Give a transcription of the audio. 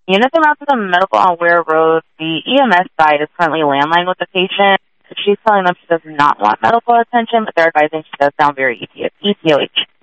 Units are mounted on medical on Ware Road. The EMS side is currently landline with the patient. She's telling them she does not want medical attention, but they're advising she does sound very ETOH.